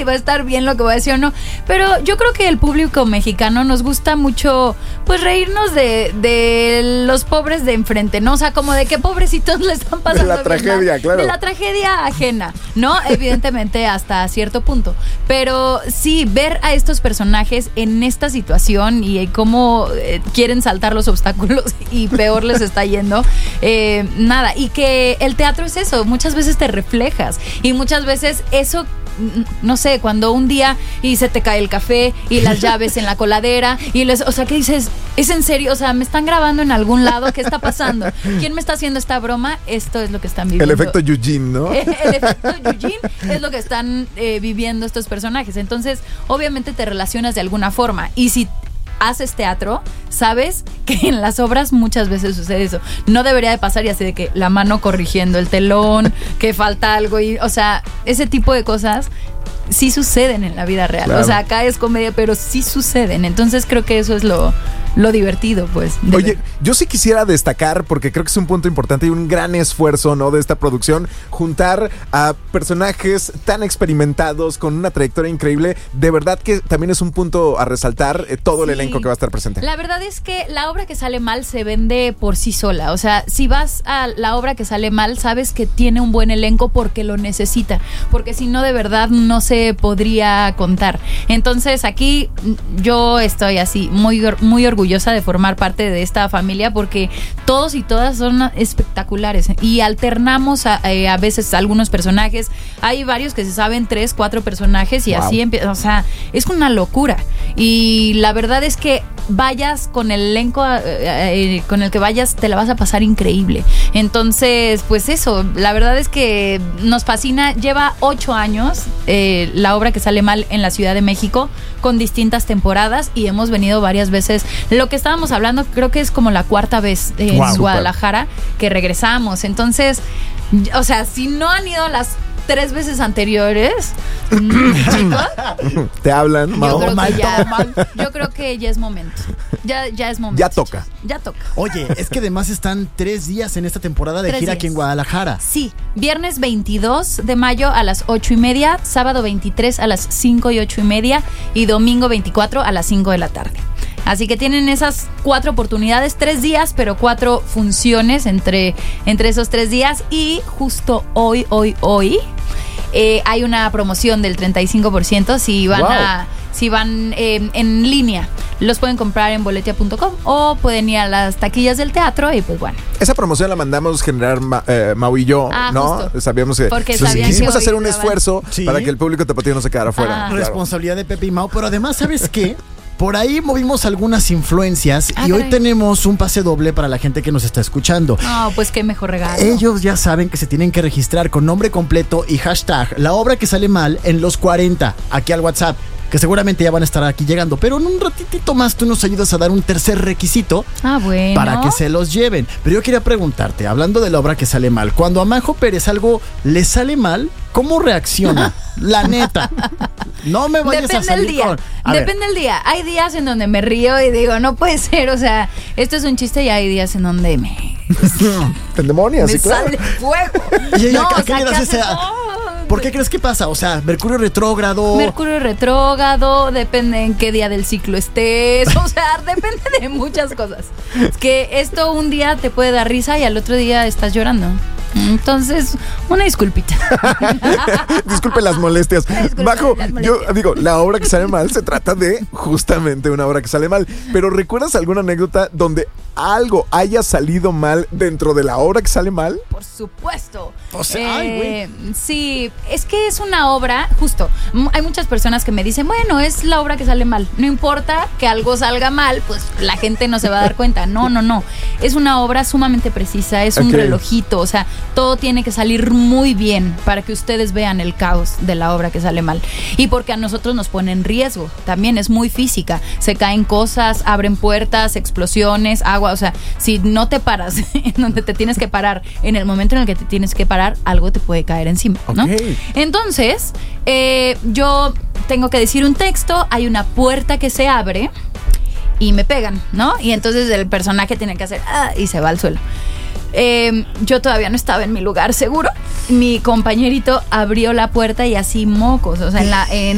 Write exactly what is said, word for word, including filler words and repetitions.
va a estar bien lo que voy a decir o no. Pero yo creo que el público mexicano nos gusta mucho, pues, reírnos de, de los pobres de enfrente, ¿no? O sea, como de que pobrecitos le están pasando. De la tragedia, bien, claro. De la tragedia ajena, ¿no? Evidentemente hasta cierto punto. Pero sí, ver a estos personajes en esta situación y cómo eh, quieren saltar los obstáculos y peor les está yendo, eh, nada. Y que el teatro es eso, muchas veces te reflejas y muchas veces eso, no sé, cuando un día y se te cae el café y las llaves en la coladera y les, o sea, ¿qué dices? ¿Es en serio? O sea, ¿me están grabando en algún lado? ¿Qué está pasando? ¿Quién me está haciendo esta broma? Esto es lo que están viviendo. El efecto Eugene, ¿no? El, el efecto Eugene es lo que están eh, viviendo estos personajes. Entonces, obviamente te relacionas de alguna forma. Y si haces teatro, sabes que en las obras muchas veces sucede eso. No debería de pasar y así de que la mano corrigiendo el telón, que falta algo y, o sea, ese tipo de cosas sí suceden en la vida real. Claro. O sea, acá es comedia, pero sí suceden. Entonces creo que eso es lo, lo divertido, pues. Oye, ver. Yo sí quisiera destacar, porque creo que es un punto importante y un gran esfuerzo, ¿no?, de esta producción, juntar a personajes tan experimentados con una trayectoria increíble. De verdad que también es un punto a resaltar eh, todo sí. el elenco que va a estar presente. La verdad es que la obra que sale mal se vende por sí sola. O sea, si vas a la obra que sale mal, sabes que tiene un buen elenco porque lo necesita. Porque si no, de verdad no se podría contar. Entonces aquí yo estoy así muy, muy orgullosa de formar parte de esta familia porque todos y todas son espectaculares y alternamos a, a veces algunos personajes. Hay varios que se saben tres, cuatro personajes y wow. así empieza. O sea, es una locura y la verdad es que vayas con el elenco eh, eh, con el que vayas te la vas a pasar increíble. Entonces, pues eso, la verdad es que nos fascina. Lleva ocho años eh, la obra que sale mal en la Ciudad de México con distintas temporadas y hemos venido varias veces. Lo que estábamos hablando creo que es como la cuarta vez eh, wow, en super. Guadalajara que regresamos. Entonces, o sea, si no han ido las tres veces anteriores, chicos, te hablan yo creo, mal, que ya, mal. yo creo que ya es momento. Ya, ya es momento. Ya toca. Chicos. Ya toca. Oye, es que además están tres días en esta temporada de tres gira días. aquí en Guadalajara. Sí, viernes veintidós de mayo a las ocho y media, sábado veintitrés a las cinco y ocho y media y domingo veinticuatro a las cinco de la tarde. Así que tienen esas cuatro oportunidades, tres días, pero cuatro funciones entre, entre esos tres días. Y justo hoy, hoy, hoy, eh, hay una promoción del treinta y cinco por ciento si van, wow. a, si van eh, en línea. Los pueden comprar en boletia punto com o pueden ir a las taquillas del teatro y pues bueno. Esa promoción la mandamos generar Ma, eh, Mau y yo, ah, ¿no? Justo. Sabíamos que Porque pues, quisimos que hacer un graban. esfuerzo sí. para que el público tapatío no se quedara fuera. Ah. Claro. Responsabilidad de Pepe y Mau, pero además, ¿sabes qué? Por ahí movimos algunas influencias ah, y hoy caray. tenemos un pase doble para la gente que nos está escuchando. No, pues qué mejor regalo. Ellos ya saben que se tienen que registrar con nombre completo y hashtag la obra que sale mal en los cuarenta aquí al WhatsApp, que seguramente ya van a estar aquí llegando, pero en un ratitito más tú nos ayudas a dar un tercer requisito ah, bueno. para que se los lleven. Pero yo quería preguntarte, hablando de la obra que sale mal, cuando a Majo Pérez algo le sale mal, ¿cómo reacciona? La neta. No me vayas Depende a salir del día. con... A Depende ver. del día. Hay días en donde me río y digo, no puede ser, o sea, esto es un chiste y hay días en donde me... Te endemonias, me sí, claro. sale fuego. Y ella, no, ¿a o qué sea, le das ¿qué ese- haces? ¿Por qué crees que pasa? O sea, Mercurio retrógrado. Mercurio retrógrado, depende en qué día del ciclo estés, o sea, depende de muchas cosas. Es que esto un día te puede dar risa y al otro día estás llorando. Entonces, una disculpita. Disculpe las molestias. Disculpe Bajo, las molestias. yo digo, la obra que sale mal se trata de justamente una obra que sale mal. Pero ¿recuerdas alguna anécdota donde algo haya salido mal dentro de la obra que sale mal? Por supuesto. O sea, ay, eh, sí, es que es una obra, justo, m- hay muchas personas que me dicen, bueno, es la obra que sale mal. No importa que algo salga mal, pues la gente no se va a dar cuenta. No, no, no. Es una obra sumamente precisa, es un Ok. relojito, o sea, todo tiene que salir muy bien para que ustedes vean el caos de la obra que sale mal. Y porque a nosotros nos pone en riesgo, también es muy física. Se caen cosas, abren puertas, explosiones, agua, o sea, si no te paras en donde te tienes que parar, en el momento en el que te tienes que parar, algo te puede caer encima, ¿no? Ok. Entonces, eh, yo tengo que decir un texto, hay una puerta que se abre y me pegan, ¿no? Y entonces el personaje tiene que hacer ah, y se va al suelo. Eh, yo todavía no estaba en mi lugar seguro. Mi compañerito abrió la puerta y así mocos, o sea, en la en